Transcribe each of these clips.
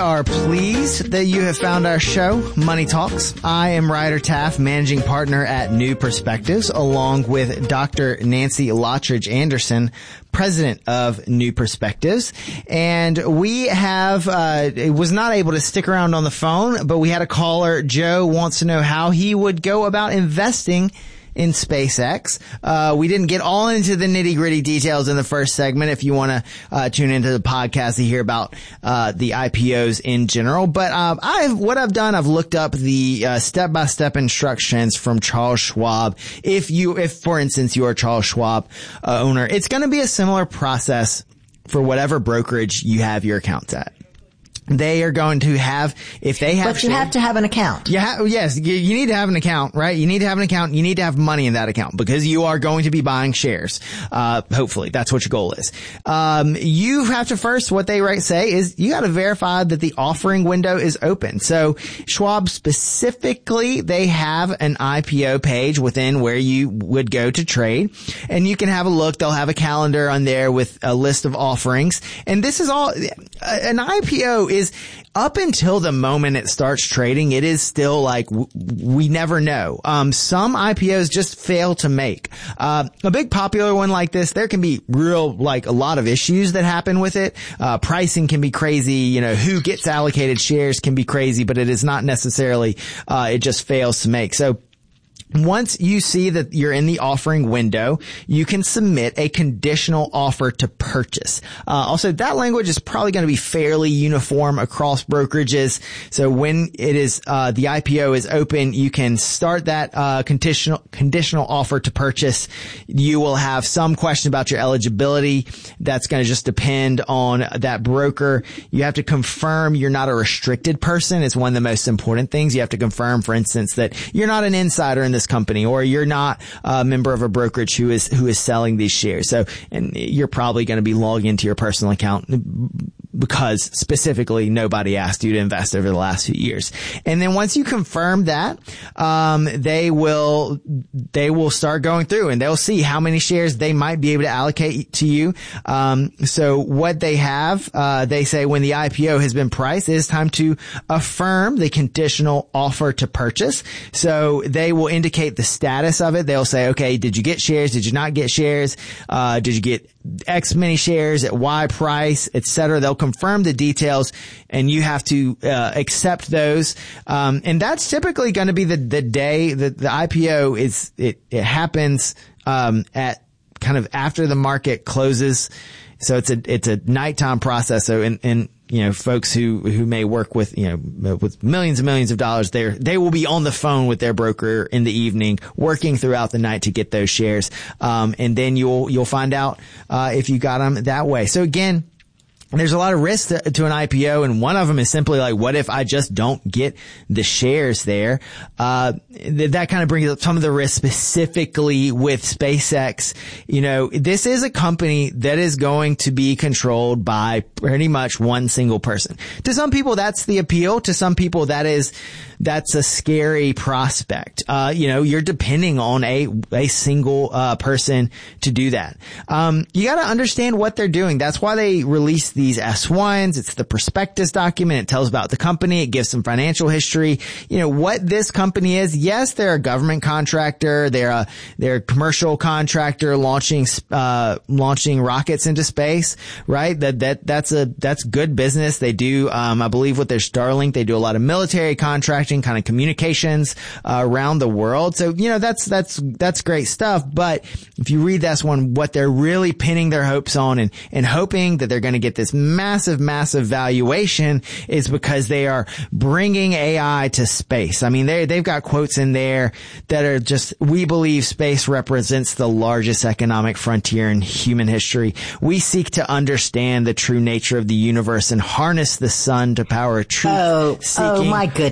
are pleased that you have found our show, Money Talks. I am Ryder Taff, managing partner at New Perspectives, along with Dr. Nancy Lottridge Anderson, president of New Perspectives. And we have, was not able to stick around on the phone, but we had a caller. Joe wants to know how he would go about investing in SpaceX. We didn't get all into the nitty-gritty details in the first segment. If you want to tune into the podcast to hear about the IPOs in general, but what I've done, I've looked up the step-by-step instructions from Charles Schwab. If for instance you're a Charles Schwab owner, it's going to be a similar process for whatever brokerage you have your accounts at. They are going to have, if they have... But you have to have an account. Yes, you need to have an account, right? You need to have an account. You need to have money in that account because you are going to be buying shares. Hopefully, that's what your goal is. You have to first, what they say is you got to verify that the offering window is open. So Schwab specifically, they have an IPO page within where you would go to trade, and you can have a look. They'll have a calendar on there with a list of offerings. And this is all, an IPO is up until the moment it starts trading, it is still like we never know. Some IPOs just fail to make. A big popular one like this, there can be a lot of issues that happen with it. Pricing can be crazy. Who gets allocated shares can be crazy, but it is not necessarily, it just fails to make. So once you see that you're in the offering window, you can submit a conditional offer to purchase. Also, that language is probably going to be fairly uniform across brokerages. So when it is, the IPO is open, you can start that, conditional offer to purchase. You will have some question about your eligibility. That's going to just depend on that broker. You have to confirm you're not a restricted person. It's one of the most important things. You have to confirm, for instance, that you're not an insider in this company, or you're not a member of a brokerage who is selling these shares. So, and you're probably going to be logging into your personal account because specifically nobody asked you to invest over the last few years. And then once you confirm that, they will start going through and they'll see how many shares they might be able to allocate to you. So what they have, they say when the IPO has been priced, it is time to affirm the conditional offer to purchase. So they will indicate the status of it. They'll say, okay, did you get shares? Did you not get shares? Did you get X many shares at Y price, etc.? They'll confirm the details and you have to accept those. And that's typically going to be the day that the IPO is, it happens at kind of after the market closes. So it's a nighttime process. So and folks who may work with, with millions and millions of dollars, they will be on the phone with their broker in the evening, working throughout the night to get those shares. And then you'll find out, if you got them that way. So again, there's a lot of risk to an IPO, and one of them is simply like, what if I just don't get the shares there? That kind of brings up some of the risks specifically with SpaceX. This is a company that is going to be controlled by pretty much one single person. To some people, that's the appeal. To some people, that's a scary prospect. You're depending on a single person to do that. You got to understand what they're doing. That's why they release these S1s. It's the prospectus document. It tells about the company. It gives some financial history. What this company is. Yes, they're a government contractor. They're a commercial contractor launching rockets into space, right? That's good business. They do, I believe with their Starlink, they do a lot of military contracting, kind of communications, around the world. So, that's great stuff. But if you read this one, what they're really pinning their hopes on and hoping that they're going to get this massive valuation is because they are bringing AI to space. I mean, they've got quotes in there that are just, we believe space represents the largest economic frontier in human history. We seek to understand the true nature of the universe and harness the sun to power truth. Oh my goodness,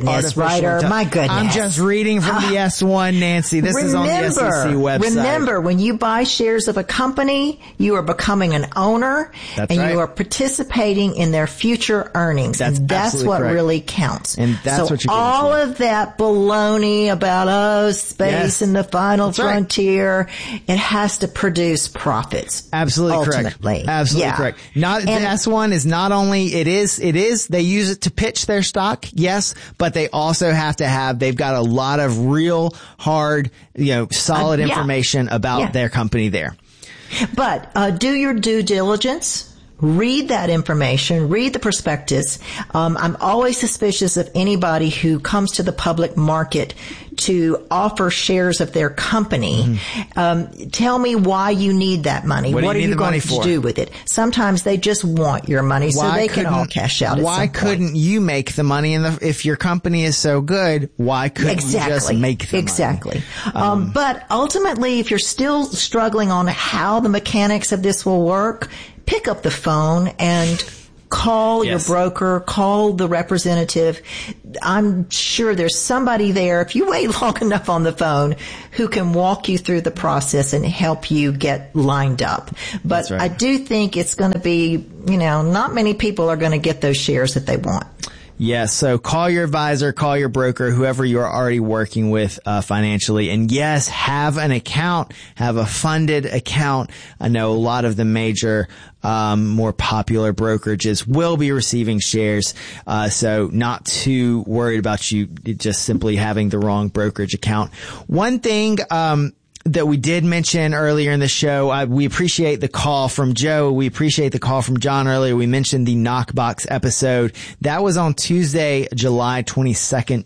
writer. My goodness. I'm just reading from the S1, Nancy. This is on the SEC website. Remember, when you buy shares of a company, you are becoming an owner. That's and right. you are participating in their future earnings. That's what correct. Really counts. And that's what you're getting all for. of that baloney about, space and the final frontier, it has to produce profits. Absolutely ultimately. correct. Absolutely correct. The S1 is not only, it is, they use it to pitch their stock, yes, but they also they've got a lot of real hard, solid information about their company there. But, do your due diligence. Read that information. Read the prospectus. I'm always suspicious of anybody who comes to the public market to offer shares of their company. Tell me why you need that money. What are you going to do with it? Sometimes they just want your money so they can all cash out. Why couldn't you make the money? If your company is so good, why couldn't you just make the money? But ultimately, if you're still struggling on how the mechanics of this will work, pick up the phone and call your broker, call the representative. I'm sure there's somebody there, if you wait long enough on the phone, who can walk you through the process and help you get lined up. But I do think it's going to be, not many people are going to get those shares that they want. Yes. So call your advisor, call your broker, whoever you're already working with, financially. And yes, have an account, have a funded account. I know a lot of the major, more popular brokerages will be receiving shares. So not too worried about you just simply having the wrong brokerage account. One thing, that we did mention earlier in the show. We appreciate the call from Joe. We appreciate the call from John earlier. We mentioned the Knockbox episode. That was on Tuesday, July 22nd,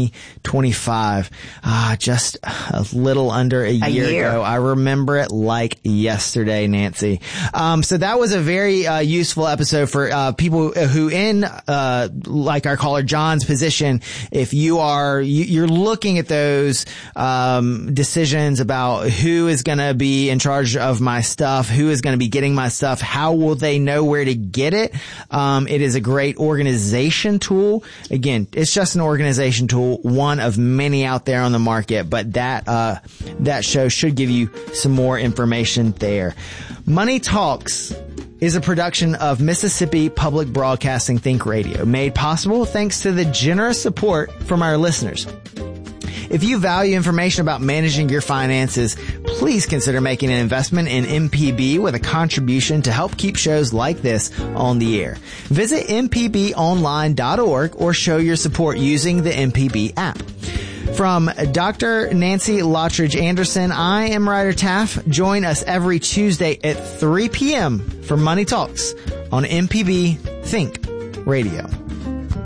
2025. Just a little under a year ago. I remember it like yesterday, Nancy. So that was a very useful episode for people who like our caller John's position. If you're looking at those decisions about who is going to be in charge of my stuff, who is going to be getting my stuff, how will they know where to get it? It is a great organization tool. Again, it's just an organization tool, one of many out there on the market, but that show should give you some more information there. Money Talks is a production of Mississippi Public Broadcasting Think Radio, made possible thanks to the generous support from our listeners. If you value information about managing your finances, please consider making an investment in MPB with a contribution to help keep shows like this on the air. Visit mpbonline.org or show your support using the MPB app. From Dr. Nancy Lottridge Anderson, I am Ryder Taff. Join us every Tuesday at 3 p.m. for Money Talks on MPB Think Radio.